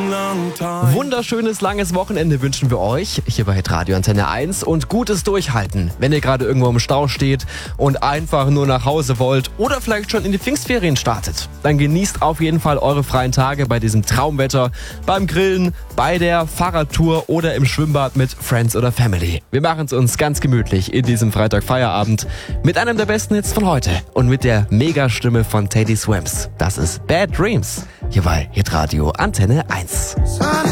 Wunderschönes, langes Wochenende wünschen wir euch hier bei Radio Antenne 1 und gutes Durchhalten, wenn ihr gerade irgendwo im Stau steht und einfach nur nach Hause wollt oder vielleicht schon in die Pfingstferien startet. Dann genießt auf jeden Fall eure freien Tage bei diesem Traumwetter, beim Grillen, bei der Fahrradtour oder im Schwimmbad mit Friends oder Family. Wir machen es uns ganz gemütlich in diesem Freitagfeierabend mit einem der besten Hits von heute und mit der Megastimme von Teddy Swims. Das ist Bad Dreams hier bei Hitradio Antenne 1.